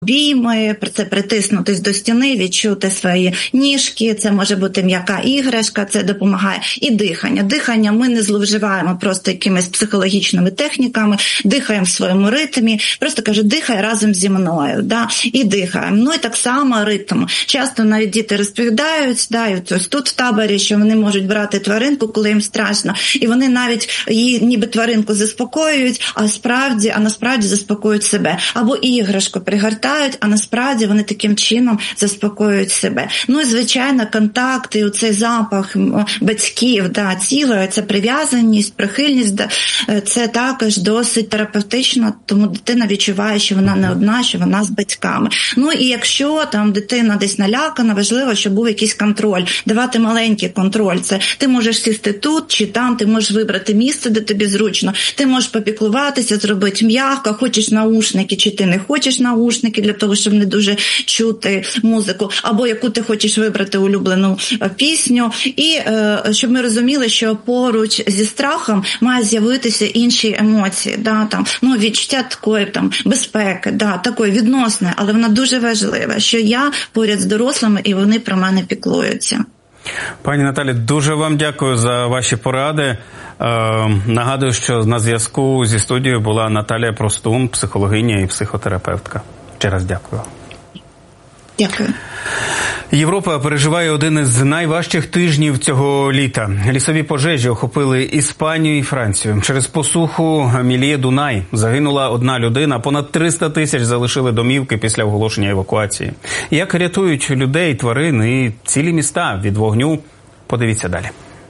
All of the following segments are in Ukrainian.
обійми, це притиснутись до стіни, відчути свої ніжки, це може бути м'яка іграшка, це допомагає. І дихання. Дихання ми не зловживаємо просто якимись психологічними техніками, дихаємо в своєму ритмі, просто кажу, дихай разом зі мною, да, і дихаємо. Ну і так само ритм. Часто навіть діти розповідають, да, і ось тут в таборі, що вони можуть брати тваринку, коли їм страшно, і вони навіть її ніби тваринку заспокоюють, а насправді заспокоюють себе. Або іграшку пригортають, а насправді вони таким чином заспокоюють себе. Ну і, звичайно, контакт і цей запах батьків, да, тіла, це прив'язаність, прихильність, да, це також досить терапевтично, тому дитина відчуває, що вона не одна, що вона з батьками. Ну і якщо там дитина десь налякана, важливо, щоб був якийсь контроль, давати маленький контроль. Це ти можеш сісти тут чи там, ти можеш вибрати місце, де тобі зручно, ти можеш попіклуватися, зробити м'яко, хочеш наушники чи ти не хочеш наушники для того, щоб не дуже чути музику, або яку ти хочеш вибрати улюблену пісню. І щоб ми розуміли, що поруч зі страхом має з'явитися інші емоції, да, там, ну, відчуття такої там безпеки, да, такої відносної, але вона дуже важлива, що я поряд з дорослими і вони про мене піклуються. Пані Наталі, дуже вам дякую за ваші поради. Нагадую, що на зв'язку зі студією була Наталія Простун, психологиня і психотерапевтка. Ще раз дякую. Дякую. Європа переживає один із найважчих тижнів цього літа. Лісові пожежі охопили Іспанію і Францію. Через посуху Міліє-Дунай загинула одна людина, понад 300 тисяч залишили домівки після оголошення евакуації. Як рятують людей, тварин і цілі міста від вогню? Подивіться далі.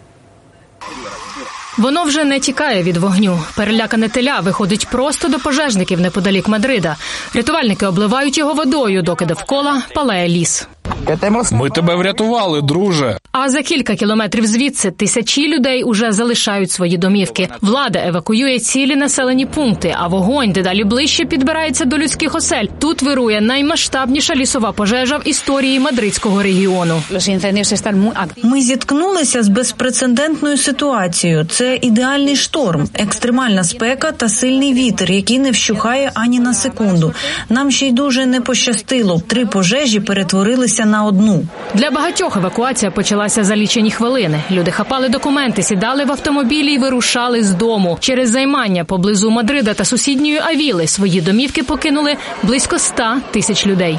Воно вже не тікає від вогню. Перелякане теля виходить просто до пожежників неподалік Мадрида. Рятувальники обливають його водою, доки довкола палає ліс. Ми тебе врятували, друже. А за кілька кілометрів звідси тисячі людей уже залишають свої домівки. Влада евакуює цілі населені пункти, а вогонь дедалі ближче підбирається до людських осель. Тут вирує наймасштабніша лісова пожежа в історії мадридського регіону. Ми зіткнулися з безпрецедентною ситуацією. Це ідеальний шторм, екстремальна спека та сильний вітер, який не вщухає ані на секунду. Нам ще й дуже не пощастило. 3 пожежі перетворилися на одну. Для багатьох евакуація почалася за лічені хвилини. Люди хапали документи, сідали в автомобілі і вирушали з дому. Через займання поблизу Мадрида та сусідньої Авіли свої домівки покинули близько 100 тисяч людей.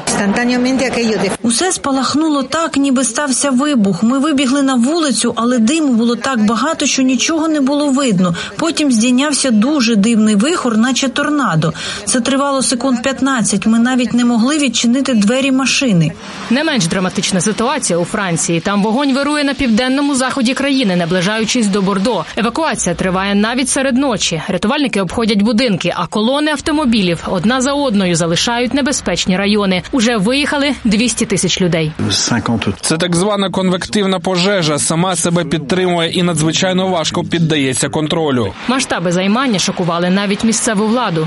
Усе спалахнуло так, ніби стався вибух. Ми вибігли на вулицю, але диму було так багато, що нічого не було видно. Потім здійнявся дуже дивний вихор, наче торнадо. Це тривало секунд 15. Ми навіть не могли відчинити двері машини. Не менш драматична ситуація у Франції. Там вогонь вирує на південному заході країни, наближаючись до Бордо. Евакуація триває навіть серед ночі. Рятувальники обходять будинки, а колони автомобілів одна за одною залишають небезпечні райони. Уже виїхали 200 тисяч людей. Це так звана конвективна пожежа. Сама себе підтримує і надзвичайно важко піддається контролю. Масштаби займання шокували навіть місцеву владу.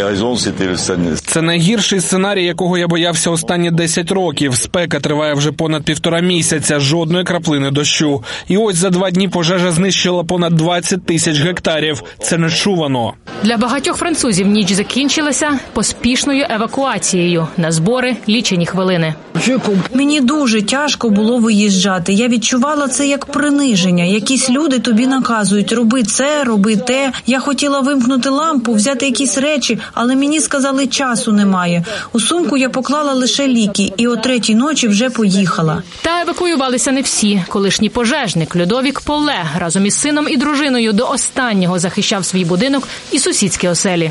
Це найгірший сценарій, якого я боявся останні 10 років. Спека триває вже понад 1,5 місяця, жодної краплини дощу. І ось за 2 дні пожежа знищила понад 20 тисяч гектарів. Це нечувано. Для багатьох французів ніч закінчилася поспішною евакуацією. На збори лічені хвилини. Мені дуже тяжко було виїжджати. Я відчувала це як приниження. Якісь люди тобі наказують: роби це, роби те. Я хотіла вимкнути лампу, взяти якісь речі, але мені сказали, часу немає. У сумку я поклала лише ліки і о 3-й ночі вже поїхала. Та евакуювалися не всі. Колишній пожежник Людовік Поле разом із сином і дружиною до останнього захищав свій будинок і сусідські оселі.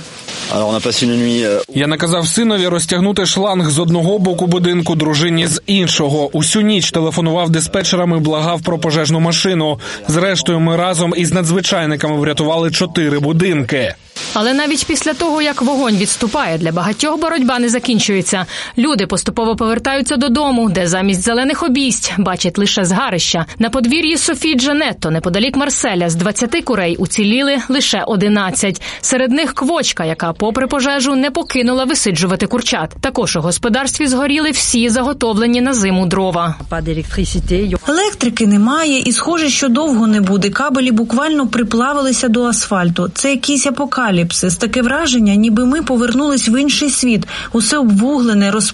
Я наказав синові розтягнути шланг з одного боку будинку, дружині з іншого. Усю ніч телефонував диспетчерам і благав про пожежну машину. Зрештою, ми разом із надзвичайниками врятували 4 будинки. Але навіть після того, як вогонь відступає, для багатьох боротьба не закінчується. Люди поступово повертаються додому, де замість зелених обійсть бачать лише згарища. На подвір'ї Софії Джанетто, неподалік Марселя, з 20 курей уціліли лише 11. Серед них квочка, яка попри пожежу не покинула висиджувати курчат. Також у господарстві згоріли всі заготовлені на зиму дрова. Електрики немає і схоже, що довго не буде. Кабелі буквально приплавилися до асфальту. Це якийсь апокаліпсис. апокаліпсис. Таке враження, ніби ми повернулись в інший світ. Усе обвуглене,